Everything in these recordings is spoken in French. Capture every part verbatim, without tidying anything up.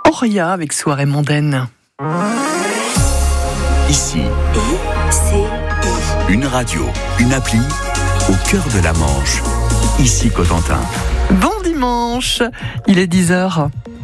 Auria avec Soirée mondaine. Ici, Et c'est I. une radio, une appli au cœur de la Manche. Ici Cotentin. Bon dimanche, il est dix heures.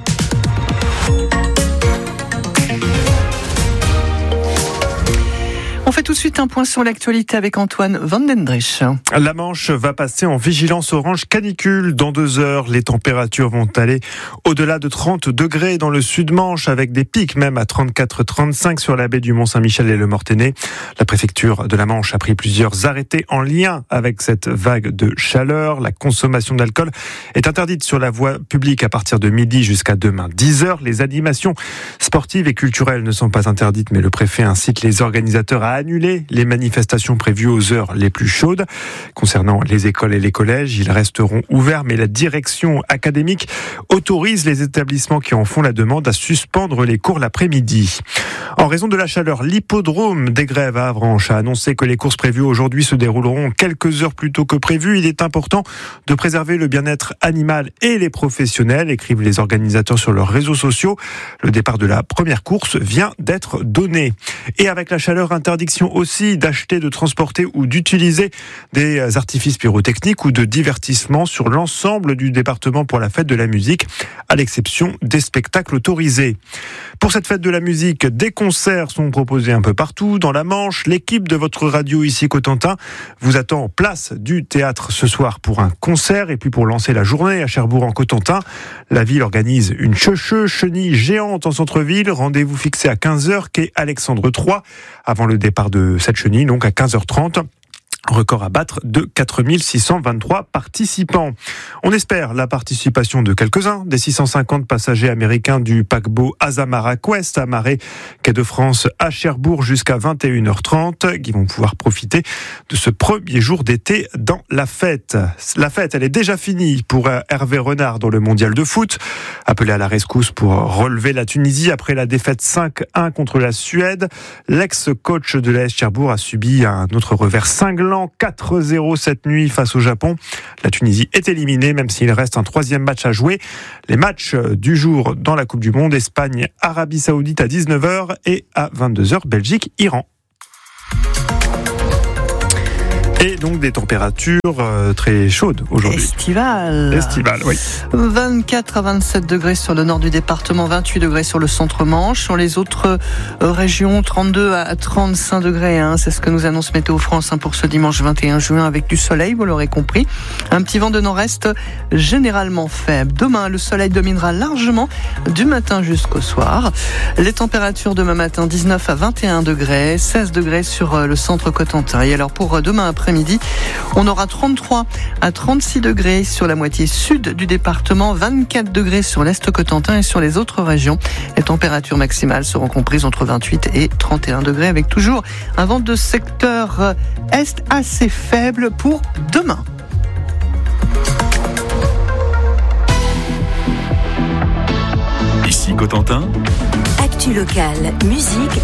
On fait tout de suite un point sur l'actualité avec Antoine Van Dendrich. La Manche va passer en vigilance orange canicule. Dans deux heures, les températures vont aller au-delà de trente degrés dans le sud-Manche, avec des pics même à trente-quatre trente-cinq sur la baie du Mont-Saint-Michel et le Mortainais. La préfecture de la Manche a pris plusieurs arrêtés en lien avec cette vague de chaleur. La consommation d'alcool est interdite sur la voie publique à partir de midi jusqu'à demain dix heures. Les animations sportives et culturelles ne sont pas interdites, mais le préfet incite les organisateurs à annuler les manifestations prévues aux heures les plus chaudes. Concernant les écoles et les collèges, ils resteront ouverts, mais la direction académique autorise les établissements qui en font la demande à suspendre les cours l'après-midi. En raison de la chaleur, l'hippodrome des Grèves à Avranches a annoncé que les courses prévues aujourd'hui se dérouleront quelques heures plus tôt que prévu. Il est important de préserver le bien-être animal et les professionnels, écrivent les organisateurs sur leurs réseaux sociaux. Le départ de la première course vient d'être donné. Et avec la chaleur, interdiction aussi d'acheter, de transporter ou d'utiliser des artifices pyrotechniques ou de divertissement sur l'ensemble du département pour la fête de la musique, à l'exception des spectacles autorisés. Pour cette fête de la musique, des concerts sont proposés un peu partout dans la Manche. L'équipe de votre radio ici Cotentin vous attend en place du théâtre ce soir pour un concert. Et puis pour lancer la journée à Cherbourg en Cotentin, la ville organise une cheucheux chenille géante en centre-ville. Rendez-vous fixé à quinze heures, quai Alexandre trois, avant le départ de cette chenille, donc à quinze heures trente. Record à battre de quatre mille six cent vingt-trois participants. On espère la participation de quelques-uns des six cent cinquante passagers américains du paquebot Azamara Quest amarré quai de France à Cherbourg jusqu'à vingt et une heures trente, qui vont pouvoir profiter de ce premier jour d'été dans la fête. La fête, elle est déjà finie pour Hervé Renard dans le mondial de foot. Appelé à la rescousse pour relever la Tunisie après la défaite cinq un contre la Suède, l'ex-coach de l'A S Cherbourg a subi un autre revers cinglant, quatre zéro cette nuit face au Japon. La Tunisie est éliminée, même s'il reste un troisième match à jouer. Les matchs du jour dans la Coupe du Monde: Espagne, Arabie Saoudite à dix-neuf heures et à vingt-deux heures, Belgique, Iran. Et donc des températures euh, très chaudes aujourd'hui. Estival. Estival, oui. vingt-quatre à vingt-sept degrés sur le nord du département, vingt-huit degrés sur le centre-Manche. Sur les autres euh, régions, trente-deux à trente-cinq degrés. Hein, c'est ce que nous annonce Météo France hein, pour ce dimanche vingt et un juin, avec du soleil, vous l'aurez compris. Un petit vent de nord-est généralement faible. Demain, le soleil dominera largement du matin jusqu'au soir. Les températures demain matin, dix-neuf à vingt et un degrés, seize degrés sur le centre Cotentin. Et alors pour demain après midi, on aura trente-trois à trente-six degrés sur la moitié sud du département, vingt-quatre degrés sur l'est Cotentin et sur les autres régions. Les températures maximales seront comprises entre vingt-huit et trente et un degrés, avec toujours un vent de secteur est assez faible pour demain. Ici Cotentin. Actu locale, musique